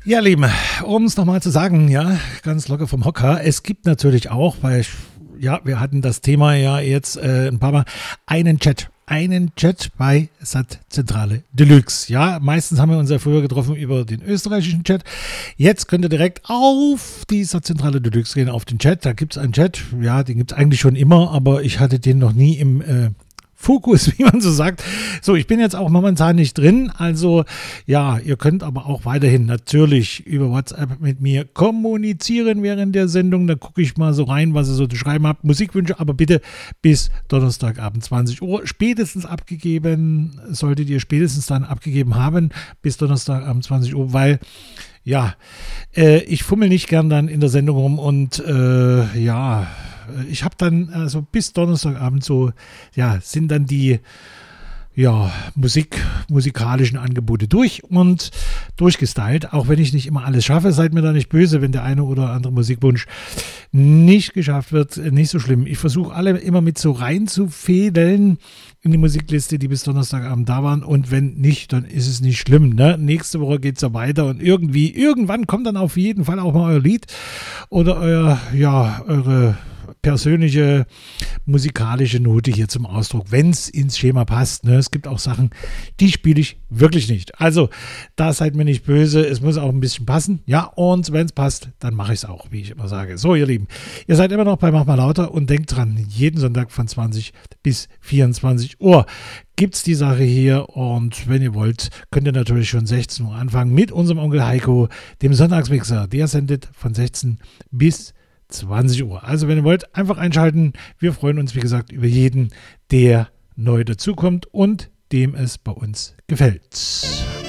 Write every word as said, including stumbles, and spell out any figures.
Ja, Lieben, um es nochmal zu sagen, ja, ganz locker vom Hocker. Es gibt natürlich auch, weil, ich, ja, wir hatten das Thema ja jetzt äh, ein paar Mal, einen Chat. Einen Chat bei Sat Zentrale Deluxe. Ja, meistens haben wir uns ja früher getroffen über den österreichischen Chat. Jetzt könnt ihr direkt auf die Sat Zentrale Deluxe gehen, auf den Chat. Da gibt es einen Chat. Ja, den gibt es eigentlich schon immer, aber ich hatte den noch nie im äh, Fokus, wie man so sagt. So, ich bin jetzt auch momentan nicht drin, also ja, ihr könnt aber auch weiterhin natürlich über WhatsApp mit mir kommunizieren während der Sendung. Da gucke ich mal so rein, was ihr so zu schreiben habt. Musikwünsche, aber bitte bis Donnerstagabend zwanzig Uhr spätestens abgegeben, solltet ihr spätestens dann abgegeben haben, bis Donnerstagabend zwanzig Uhr, weil ja, äh, ich fummel nicht gern dann in der Sendung rum und äh, ja, ich habe dann also bis Donnerstagabend so, ja, sind dann die ja, Musik, musikalischen Angebote durch und durchgestylt, auch wenn ich nicht immer alles schaffe. Seid mir da nicht böse, wenn der eine oder andere Musikwunsch nicht geschafft wird, nicht so schlimm. Ich versuche alle immer mit so reinzufädeln in die Musikliste, die bis Donnerstagabend da waren, und wenn nicht, dann ist es nicht schlimm, ne? Nächste Woche geht es ja weiter und irgendwie, irgendwann kommt dann auf jeden Fall auch mal euer Lied oder euer, ja, eure persönliche musikalische Note hier zum Ausdruck, wenn es ins Schema passt. Ne? Es gibt auch Sachen, die spiele ich wirklich nicht. Also, da seid mir nicht böse, es muss auch ein bisschen passen. Ja, und wenn es passt, dann mache ich es auch, wie ich immer sage. So, ihr Lieben, ihr seid immer noch bei Mach mal lauter und denkt dran, jeden Sonntag von zwanzig bis vierundzwanzig Uhr gibt es die Sache hier, und wenn ihr wollt, könnt ihr natürlich schon sechzehn Uhr anfangen mit unserem Onkel Heiko, dem Sonntagsmixer. Der sendet von sechzehn bis zwanzig Uhr. Also wenn ihr wollt, einfach einschalten. Wir freuen uns, wie gesagt, über jeden, der neu dazukommt und dem es bei uns gefällt.